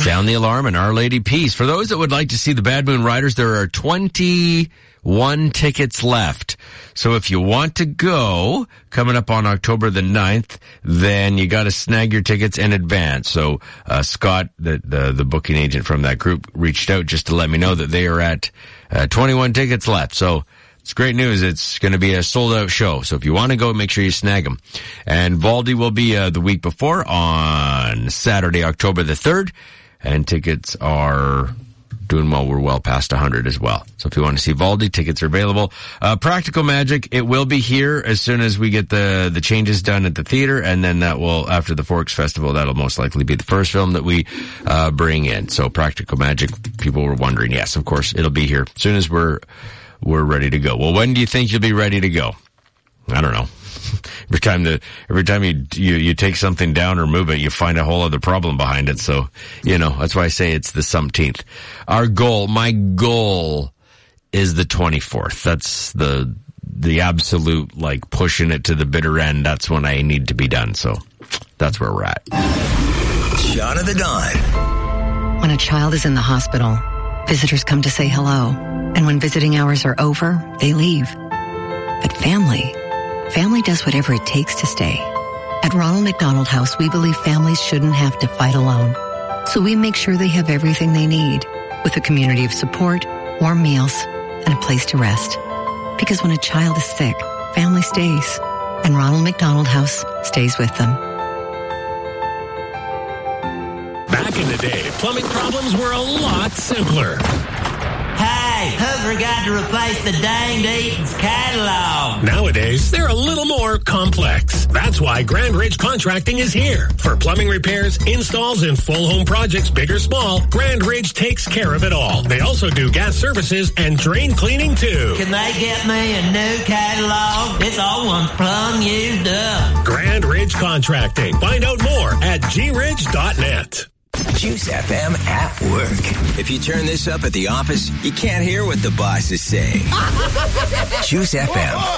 Sound the Alarm and Our Lady Peace. For those that would like to see the Bad Moon Riders, there are 21 tickets left. So if you want to go, coming up on October the 9th, then you got to snag your tickets in advance. So Scott, the booking agent from that group, reached out just to let me know that they are at 21 tickets left. So it's great news. It's going to be a sold-out show. So if you want to go, make sure you snag them. And Valdi will be the week before on Saturday, October the 3rd. And tickets are doing well. We're well past 100 as well. So if you want to see Valdi, tickets are available. Practical Magic, it will be here as soon as we get the changes done at the theater. And then that will, after the Forks Festival, that'll most likely be the first film that we bring in. So Practical Magic, people were wondering. Yes, of course, it'll be here as soon as we're ready to go. Well, when do you think you'll be ready to go? I don't know. Every time you take something down or move it, you find a whole other problem behind it. So, that's why I say it's the 17th. My goal is the 24th. That's the absolute, pushing it to the bitter end. That's when I need to be done. So that's where we're at. Shot of the Dawn. When a child is in the hospital, visitors come to say hello. And when visiting hours are over, they leave. But family does whatever it takes to stay. At Ronald McDonald House, we believe families shouldn't have to fight alone. So we make sure they have everything they need, with a community of support, warm meals, and a place to rest. Because when a child is sick, family stays. And Ronald McDonald House stays with them. Back in the day, plumbing problems were a lot simpler. Hey, who forgot to replace the danged Eaton's catalog? Nowadays, they're a little more complex. That's why Grand Ridge Contracting is here. For plumbing repairs, installs, and full home projects, big or small, Grand Ridge takes care of it all. They also do gas services and drain cleaning, too. Can they get me a new catalog? This old one's plumb used up. Grand Ridge Contracting. Find out more at gridge.net. Juice FM at work. If you turn this up at the office, you can't hear what the bosses say. Juice FM.